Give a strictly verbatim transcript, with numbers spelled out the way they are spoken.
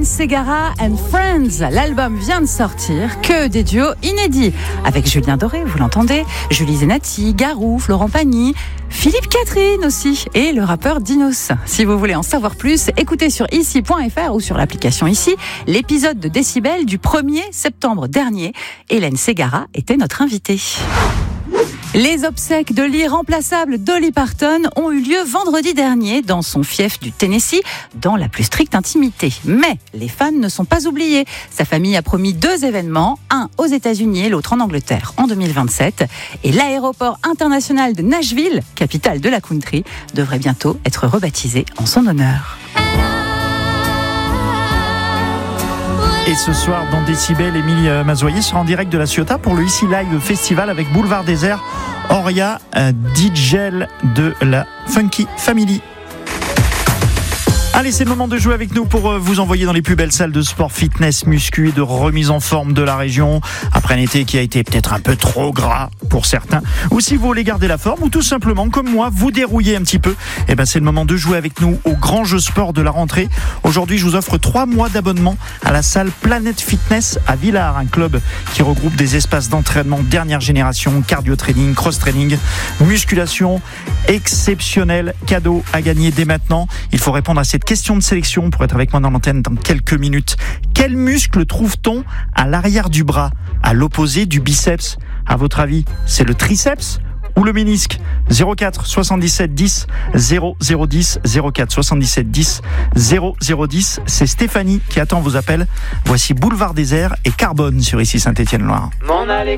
Hélène Ségara and Friends. L'album vient de sortir, que des duos inédits. Avec Julien Doré, vous l'entendez, Julie Zenati, Garou, Florent Pagny, Philippe Catherine aussi, et le rappeur Dinos. Si vous voulez en savoir plus, écoutez sur ici point f r ou sur l'application Ici, l'épisode de Décibel du premier septembre dernier. Hélène Ségara était notre invitée. Les obsèques de l'irremplaçable Dolly Parton ont eu lieu vendredi dernier dans son fief du Tennessee, dans la plus stricte intimité. Mais les fans ne sont pas oubliés. Sa famille a promis deux événements, un aux États-Unis et l'autre en Angleterre en deux mille vingt-sept. Et l'aéroport international de Nashville, capitale de la country, devrait bientôt être rebaptisé en son honneur. Et ce soir, dans Décibel, Émilie Mazoyer sera en direct de la Ciotat pour le Ici Live Festival avec Boulevard Désert, Oria, D J de la Funky Family. Allez, c'est le moment de jouer avec nous pour vous envoyer dans les plus belles salles de sport, fitness, muscu et de remise en forme de la région. Après un été qui a été peut-être un peu trop gras pour certains. Ou si vous voulez garder la forme ou tout simplement, comme moi, vous dérouiller un petit peu, eh ben c'est le moment de jouer avec nous au grand jeu sport de la rentrée. Aujourd'hui, je vous offre trois mois d'abonnement à la salle Planète Fitness à Villars, un club qui regroupe des espaces d'entraînement dernière génération, cardio training, cross training, musculation, exceptionnel. Cadeau à gagner dès maintenant. Il faut répondre à cette question de sélection pour être avec moi dans l'antenne dans quelques minutes. Quel muscle trouve-t-on à l'arrière du bras, à l'opposé du biceps? À votre avis, c'est le triceps ou le ménisque? Zéro quatre soixante-dix-sept dix zéro zéro dix zéro quatre soixante-dix-sept dix zéro zéro dix. C'est Stéphanie qui attend vos appels. Voici Boulevard Désert et Carbone sur Ici Saint-Étienne-Loire.